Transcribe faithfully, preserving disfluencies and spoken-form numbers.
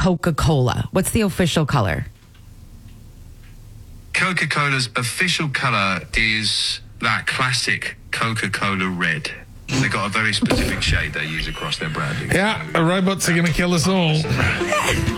Coca-Cola? What's the official color? Coca-Cola's official colour is that classic Coca-Cola red. They've got a very specific shade they use across their branding. Yeah, robots are going to kill us all.